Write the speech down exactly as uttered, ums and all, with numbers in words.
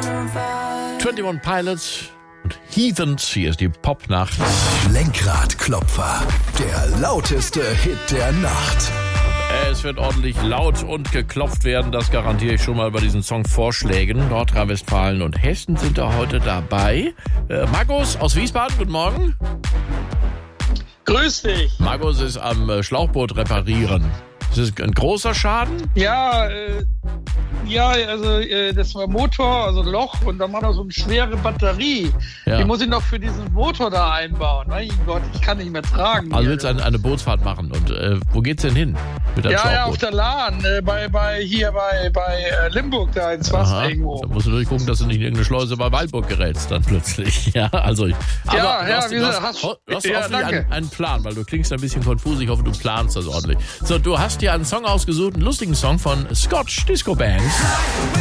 einundzwanzig Pilots und Heathens, hier ist die Popnacht. Lenkradklopfer, der lauteste Hit der Nacht. Es wird ordentlich laut und geklopft werden, das garantiere ich schon mal bei diesen Songvorschlägen. Nordrhein-Westfalen und Hessen sind da heute dabei. Äh, Markus aus Wiesbaden, guten Morgen. Grüß dich. Markus ist am äh, Schlauchboot reparieren. Ist das ein großer Schaden? Ja, äh, ja, also äh, das war Motor, also Loch und dann war noch so eine schwere Batterie. Ja. Die muss ich noch für diesen Motor da einbauen. Mein Gott, ich kann nicht mehr tragen. Also hier. willst du eine, eine Bootsfahrt machen und äh, wo geht's denn hin mit deinem Ja, Schlauchboot? ja, auf der Lahn, äh, bei, bei, hier bei, bei äh, Limburg da ins Wasser Aha. irgendwo. Da musst du durchgucken, dass du nicht in irgendeine Schleuse bei Waldburg gerätst dann plötzlich. Ja, also ich, aber Ja, du ja, hast, wie du gesagt, hast, hast- du hast ja, hoffentlich danke. einen, einen Plan, weil du klingst ein bisschen konfus. Ich hoffe, du planst das ordentlich. So, du hast dir einen Song ausgesucht, einen lustigen Song von Scotch Disco Band.